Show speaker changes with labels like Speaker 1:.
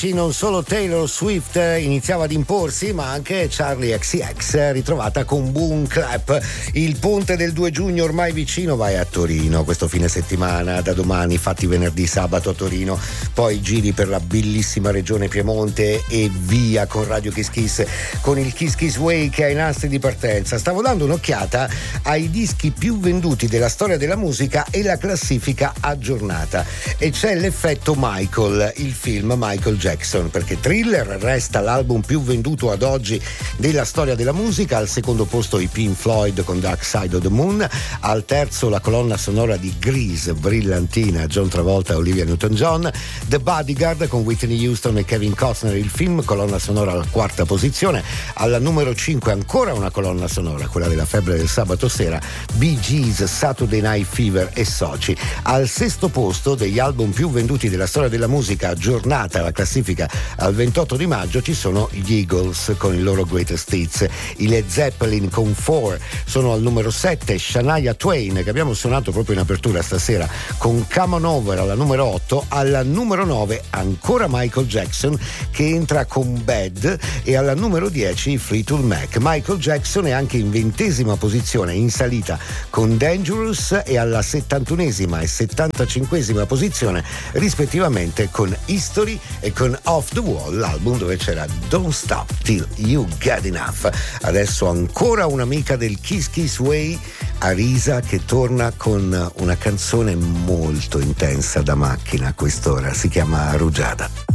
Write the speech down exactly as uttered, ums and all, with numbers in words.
Speaker 1: Non solo Taylor Swift iniziava ad imporsi, ma anche Charlie X C X ritrovata con Boom Clap. Il ponte del due giugno ormai vicino, vai a Torino questo fine settimana, da domani fatti venerdì, sabato a Torino, poi giri per la bellissima regione Piemonte e via con Radio Kiss Kiss, con il Kiss Kiss Way che ha i nastri di partenza. Stavo dando un'occhiata ai dischi più venduti della storia della musica e la classifica aggiornata, e c'è l'effetto Michael, il film Michael Jackson, perché Thriller resta l'album più venduto ad oggi della storia della musica, al secondo posto i Pink Floyd con Dark Side of the Moon, al terzo la colonna sonora di Grease, brillantina, John Travolta e Olivia Newton-John, The Bodyguard con Whitney Houston e Kevin Costner, il film, colonna sonora alla quarta posizione. Alla numero cinque ancora una colonna sonora, quella della febbre del sabato sera, Bee Gees, Saturday Night Fever e Soci. Al sesto posto degli album più venduti della storia della musica aggiornata alla classifica al ventotto di maggio ci sono gli Eagles con il loro Greatest Hits, i Led Zeppelin con Four sono al numero sette, Shania Twain che abbiamo suonato proprio in apertura stasera con Come On Over alla numero otto, alla numero nove ancora Michael Jackson che entra con Bad, e alla numero dieci Fleetwood Mac. Michael Jackson è anche in ventesima posizione in salita con Dangerous, e alla settantunesima e settantacinquesima posizione rispettivamente con History e con Off the Wall, l'album dove c'era Don't Stop Till You Get Enough. Adesso ancora un'amica del Kiss Kiss Way, Arisa, che torna con una canzone molto intensa da macchina a quest'ora, si chiama Rugiada.